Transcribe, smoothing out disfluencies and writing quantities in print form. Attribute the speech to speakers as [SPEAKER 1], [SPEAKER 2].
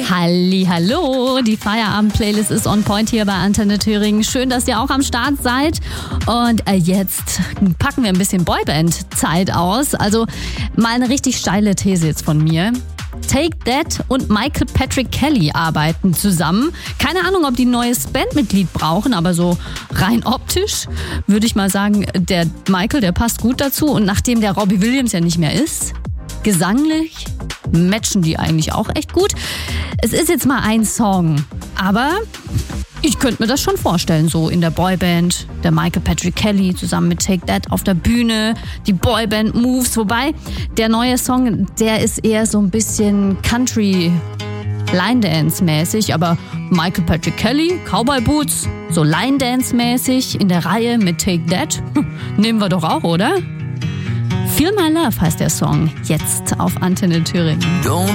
[SPEAKER 1] Hallihallo, die Feierabend-Playlist ist on point hier bei Antenne Thüringen. Schön, dass ihr auch am Start seid. Und jetzt packen wir ein bisschen Boyband-Zeit aus. Also mal eine richtig steile These jetzt von mir. Take That und Michael Patrick Kelly arbeiten zusammen. Keine Ahnung, ob die ein neues Bandmitglied brauchen, aber so rein optisch würde ich mal sagen, der Michael, der passt gut dazu. Und nachdem der Robbie Williams ja nicht mehr ist, gesanglich matchen die eigentlich auch echt gut. Es ist jetzt mal ein Song, aber ich könnte mir das schon vorstellen, so in der Boyband, der Michael Patrick Kelly zusammen mit Take That auf der Bühne, die Boyband-Moves, wobei der neue Song, der ist eher so ein bisschen Country Line-Dance-mäßig, aber Michael Patrick Kelly, Cowboy Boots, so Line-Dance-mäßig in der Reihe mit Take That, nehmen wir doch auch, oder? Feel My Love heißt der Song, jetzt auf Antenne Thüringen.
[SPEAKER 2] Don't